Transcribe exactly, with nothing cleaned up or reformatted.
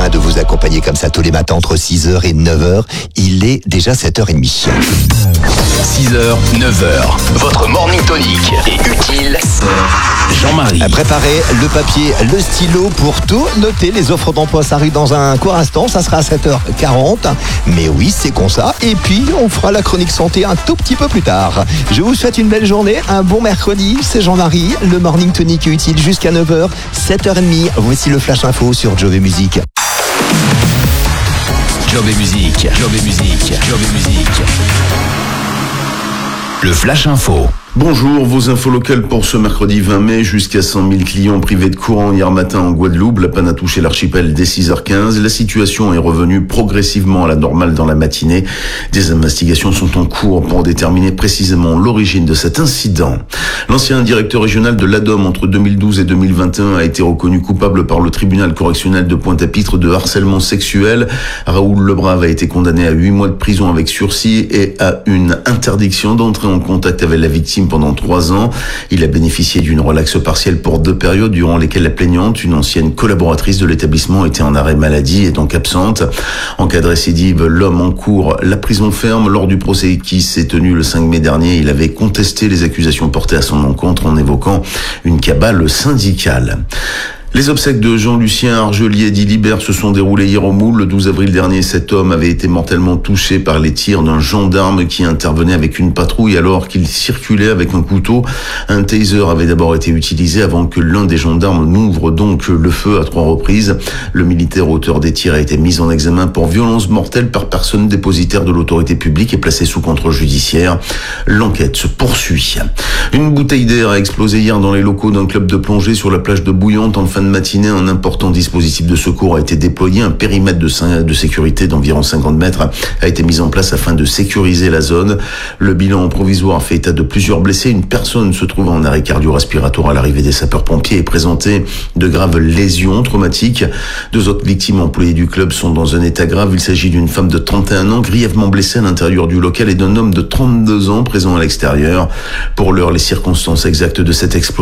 hein, de vous accompagner comme ça tous les matins entre six heures et neuf heures. Il est déjà sept heures trente. six heures, neuf heures, votre morning tonic est utile. Jean-Marie. Préparez le papier, le stylo pour tout noter. Les offres d'emploi, ça arrive dans un court instant. Ça sera à sept heures quarante. Mais oui, c'est comme ça. Et puis, on fera la chronique santé un tout petit peu plus tard. Je vous souhaite une belle journée, un bon mercredi. C'est Jean-Marie. Le morning tonic est utile jusqu'à neuf heures, sept heures trente. Voici le flash info sur Job et Musique. Job et musique, Job et musique, Job et musique. Le flash info. Bonjour, vos infos locales pour ce mercredi vingt mai. Jusqu'à cent mille clients privés de courant hier matin en Guadeloupe. La panne a touché l'archipel dès six heures quinze. La situation est revenue progressivement à la normale dans la matinée. Des investigations sont en cours pour déterminer précisément l'origine de cet incident. L'ancien directeur régional de l'A D O M entre deux mille douze et deux mille vingt et un a été reconnu coupable par le tribunal correctionnel de Pointe-à-Pitre de harcèlement sexuel. Raoul Lebrave a été condamné à huit mois de prison avec sursis et à une interdiction d'entrer en contact avec la victime pendant trois ans. Il a bénéficié d'une relaxe partielle pour deux périodes durant lesquelles la plaignante, une ancienne collaboratrice de l'établissement, était en arrêt maladie et donc absente. En cas de récidive, l'homme encourt la prison ferme. Lors du procès qui s'est tenu le cinq mai dernier, il avait contesté les accusations portées à son encontre en évoquant une cabale syndicale. Les obsèques de Jean-Lucien Argelier dit Libert se sont déroulées hier au Moule. Le douze avril dernier, cet homme avait été mortellement touché par les tirs d'un gendarme qui intervenait avec une patrouille alors qu'il circulait avec un couteau. Un taser avait d'abord été utilisé avant que l'un des gendarmes n'ouvre donc le feu à trois reprises. Le militaire auteur des tirs a été mis en examen pour violence mortelle par personne dépositaire de l'autorité publique et placé sous contrôle judiciaire. L'enquête se poursuit. Une bouteille d'air a explosé hier dans les locaux d'un club de plongée sur la plage de Bouillante en fin de matinée. Un important dispositif de secours a été déployé. Un périmètre de, de sécurité d'environ cinquante mètres a été mis en place afin de sécuriser la zone. Le bilan provisoire fait état de plusieurs blessés. Une personne se trouvant en arrêt cardio-respiratoire à l'arrivée des sapeurs-pompiers et présentait de graves lésions traumatiques. Deux autres victimes employées du club sont dans un état grave. Il s'agit d'une femme de trente et un ans grièvement blessée à l'intérieur du local et d'un homme de trente-deux ans présent à l'extérieur. Pour l'heure, les circonstances exactes de cette explosion